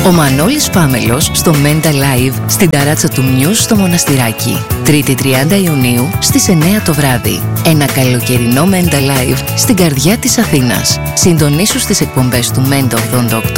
Ο Μανώλης Πάμελος στο Mental Live στην ταράτσα του Μιους στο Μοναστηράκι. 3η 30 Ιουνίου στις 9 το βράδυ. Ένα καλοκαιρινό Mental Live στην καρδιά της Αθήνας. Συντονίσου στις εκπομπές του Mental 88